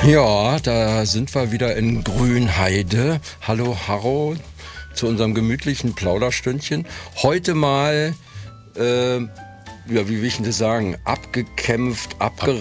Ja, da sind wir wieder in Grünheide. Hallo Harro zu unserem gemütlichen Plauderstündchen. Heute mal, ja, wie will ich denn das sagen? Abgekämpft,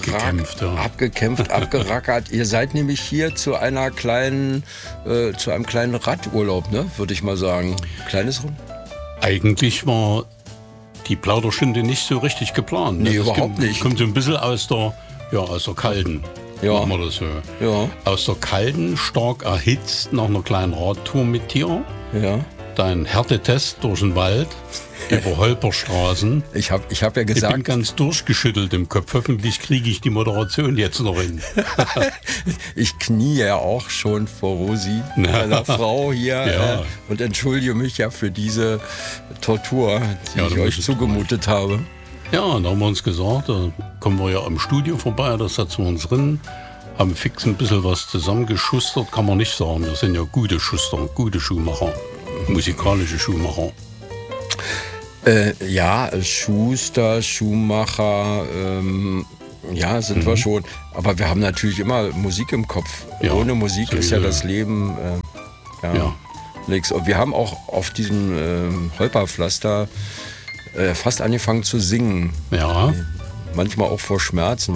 abgerackert. Ihr seid nämlich hier zu einem kleinen Radurlaub, ne? Würde ich mal sagen. Kleines rum? Eigentlich war die Plauderstunde nicht so richtig geplant. Nee, überhaupt nicht. Kommt so ein bisschen aus der kalten. Ja. Machen wir das so. Ja. Aus der kalten, stark erhitzt, nach einer kleinen Radtour mit dir. Ja. Dein Härtetest durch den Wald, über Holperstraßen. Ich hab ja gesagt... Ich bin ganz durchgeschüttelt im Kopf. Hoffentlich kriege ich die Moderation jetzt noch hin. Ich knie ja auch schon vor Rosi, meiner Frau hier, Ja. Und entschuldige mich ja für diese Tortur, die ich euch zugemutet habe. Ja, und da haben wir uns gesagt, da kommen wir ja am Studio vorbei, da setzen wir uns drin, haben fix ein bisschen was zusammengeschustert, kann man nicht sagen. Wir sind ja gute Schuster, gute Schuhmacher, musikalische Schuhmacher. Ja, Schuster, Schuhmacher, ja, sind wir schon. Aber wir haben natürlich immer Musik im Kopf. Ja, Ohne Musik so ist ja das Leben Ja. nichts. Und wir haben auch auf diesem Holperpflaster fast angefangen zu singen. Ja. Manchmal auch vor Schmerzen,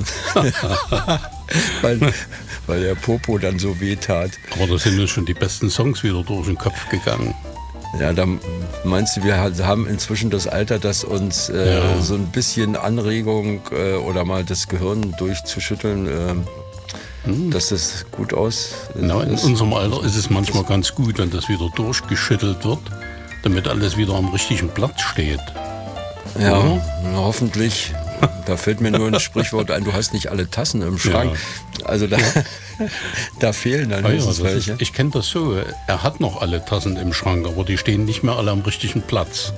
weil der Popo dann so weh tat. Aber da sind uns schon die besten Songs wieder durch den Kopf gegangen. Ja, da meinst du, wir haben inzwischen das Alter, dass uns so ein bisschen Anregung oder mal das Gehirn durchzuschütteln, dass das gut aus Na, in unserem Alter ist es manchmal ganz gut, wenn das wieder durchgeschüttelt wird, damit alles wieder am richtigen Platz steht. Ja, Oder? hoffentlich. Da fällt mir nur ein Sprichwort ein, du hast nicht alle Tassen im Schrank. Ja. Also da fehlen dann höchstens welche. Ich kenne das so, er hat noch alle Tassen im Schrank, aber die stehen nicht mehr alle am richtigen Platz.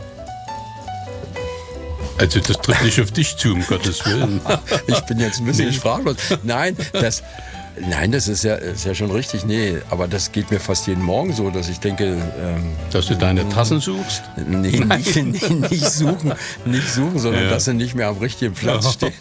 Also das trifft nicht auf dich zu, um Gottes Willen. Ich bin jetzt ein bisschen sprachlos. Nein, das ist ja schon richtig. Nee, aber das geht mir fast jeden Morgen so, dass ich denke... Dass du deine Tassen suchst? Nee, nicht suchen, sondern dass sie nicht mehr am richtigen Platz stehen.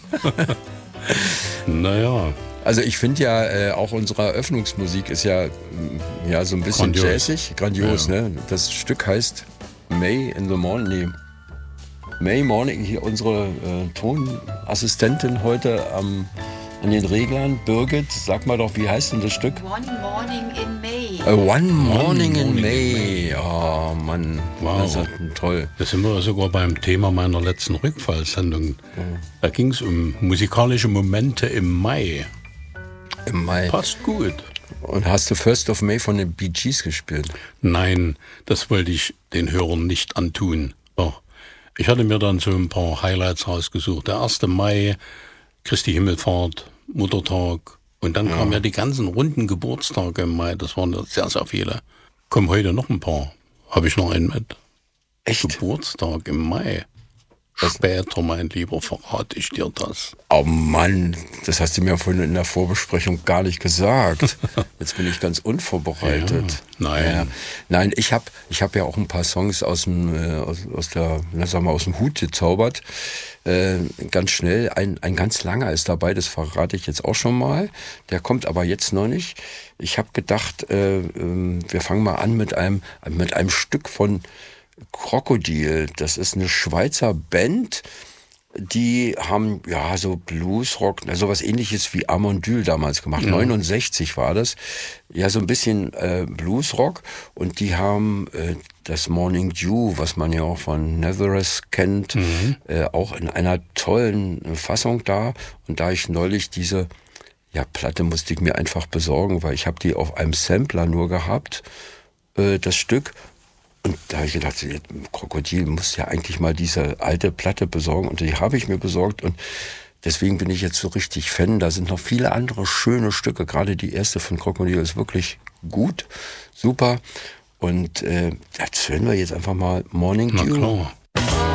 Naja. Also ich finde ja, auch unsere Eröffnungsmusik ist ja so ein bisschen Grandios. jazzig, grandios, Ja. ne? Das Stück heißt May in the Morning. May Morning, hier unsere Tonassistentin heute an den Reglern. Birgit, sag mal doch, wie heißt denn das Stück? One Morning in May. One Morning in May. Oh Mann, Wow. das ist toll. Da sind wir sogar beim Thema meiner letzten Rückfallsendung. Da ging es um musikalische Momente im Mai. Im Mai. Passt gut. Und hast du First of May von den Bee Gees gespielt? Nein, das wollte ich den Hörern nicht antun. Doch. Ich hatte mir dann so ein paar Highlights rausgesucht. Der 1. Mai, Christi Himmelfahrt, Muttertag. Und dann kamen ja die ganzen runden Geburtstage im Mai. Das waren ja sehr, sehr viele. Kommen heute noch ein paar. Habe ich noch einen mit. Echt? Geburtstag im Mai. Später, mein Lieber, verrate ich dir das. Oh Mann, das hast du mir vorhin in der Vorbesprechung gar nicht gesagt. Jetzt bin ich ganz unvorbereitet. Ja, nein. Ja. Nein, ich hab ja auch ein paar Songs aus dem Hut gezaubert. Ganz schnell, ein ganz langer ist dabei, das verrate ich jetzt auch schon mal. Der kommt aber jetzt noch nicht. Ich habe gedacht, wir fangen mal an mit einem Stück von Krokodil. Das ist eine Schweizer Band, die haben so Bluesrock, sowas ähnliches wie Amondyl damals gemacht. 69 war das. Ja, so ein bisschen Bluesrock. Und die haben das Morning Dew, was man ja auch von Nazareth kennt, auch in einer tollen Fassung da. Und da ich neulich diese Platte musste ich mir einfach besorgen, weil ich habe die auf einem Sampler nur gehabt, das Stück. Und da habe ich gedacht, Krokodil muss ja eigentlich mal diese alte Platte besorgen. Und die habe ich mir besorgt. Und deswegen bin ich jetzt so richtig Fan. Da sind noch viele andere schöne Stücke. Gerade die erste von Krokodil ist wirklich gut, super. Und das hören wir jetzt einfach mal Morning Dew. Na klar.